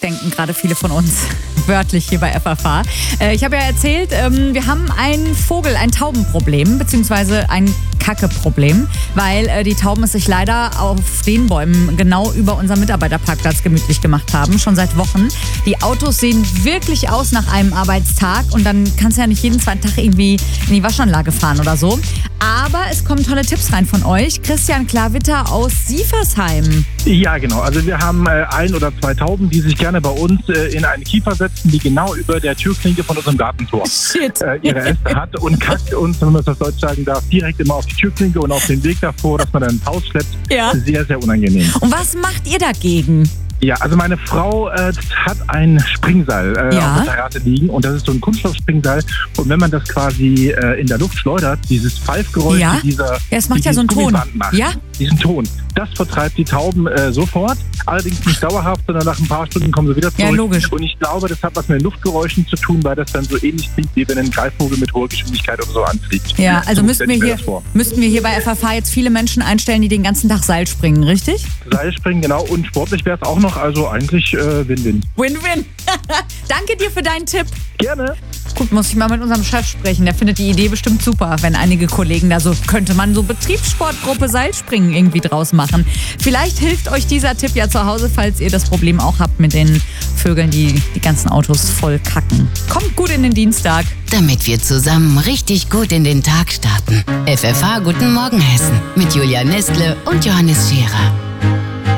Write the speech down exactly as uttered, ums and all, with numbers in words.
denken gerade viele von uns. Wörtlich hier bei F F H. Äh, ich habe ja erzählt, ähm, wir haben ein Vogel-, ein Taubenproblem, beziehungsweise ein Kacke-Problem, weil äh, die Tauben es sich leider auf den Bäumen genau über unserem Mitarbeiterparkplatz gemütlich gemacht haben, schon seit Wochen. Die Autos sehen wirklich aus nach einem Arbeitstag und dann kannst du ja nicht jeden zweiten Tag irgendwie in die Waschanlage fahren oder so. Aber es kommen tolle Tipps rein von euch. Christian Klawitter aus Siefersheim. Ja, genau. Also wir haben äh, ein oder zwei Tauben, die sich gerne bei uns äh, in einen Kiefer setzen, die genau über der Türklinke von unserem Gartentor äh, ihre Äste hat und kackt uns, wenn man es auf Deutsch sagen darf, direkt immer auf die Türklinke und auf den Weg davor, dass man dann ins Haus schleppt. Ja. Sehr, sehr unangenehm. Und was macht ihr dagegen? Ja, also meine Frau äh, hat ein Springseil äh, Ja. auf der Terrasse liegen und das ist so ein Kunststoffspringseil und wenn man das quasi äh, in der Luft schleudert, dieses Pfeifgeräusch, Ja. die dieser Ja, es macht die ja so einen dieses Ton. Gummiband macht, Ja. diesen Ton, das vertreibt die Tauben äh, sofort, allerdings nicht dauerhaft, sondern nach ein paar Stunden kommen sie wieder zurück. Ja, logisch. Und ich glaube, das hat was mit Luftgeräuschen zu tun, weil das dann so ähnlich klingt, wie wenn ein Greifvogel mit hoher Geschwindigkeit oder so anfliegt. Ja, also So müssten stell ich wir, mir hier, das vor. müssten wir hier bei F F H jetzt viele Menschen einstellen, die den ganzen Tag Seil springen, richtig? Seilspringen, genau, und sportlich wäre es auch noch, also eigentlich äh, Win-Win. Win-win. Danke dir für deinen Tipp. Gerne. Gut, muss ich mal mit unserem Chef sprechen. Der findet die Idee bestimmt super, wenn einige Kollegen da so, könnte man so Betriebssportgruppe Seilspringen irgendwie draus machen. Vielleicht hilft euch dieser Tipp ja zu Hause, falls ihr das Problem auch habt mit den Vögeln, die die ganzen Autos voll kacken. Kommt gut in den Dienstag. Damit wir zusammen richtig gut in den Tag starten. F F H Guten Morgen Hessen mit Julia Nestle und Johannes Scherer.